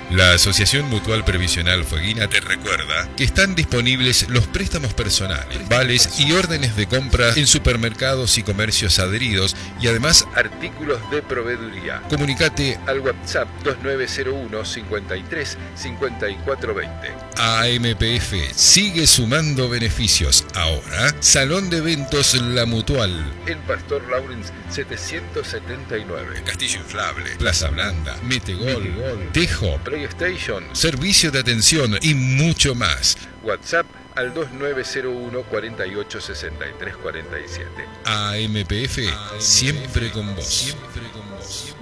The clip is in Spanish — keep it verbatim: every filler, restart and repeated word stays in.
La Asociación Mutual Previsional Fueguina te recuerda que están disponibles los préstamos personales, vales y órdenes de compra en supermercados y comercios adheridos y además artículos de proveeduría. Comunicate al WhatsApp dos nueve cero uno cincuenta y tres cincuenta y cuatro veinte. A M P F sigue sumando beneficios. Ahora, Salón de Eventos La Mutual en Pastor Lawrence setecientos setenta y nueve. Castillo inflable, Plaza Blanda, Metegol, Tejo, PlayStation, servicio de atención y mucho más. WhatsApp al dos nueve cero uno cuarenta y ocho sesenta y tres cuarenta y siete. A M P F, siempre con vos. Siempre con vos.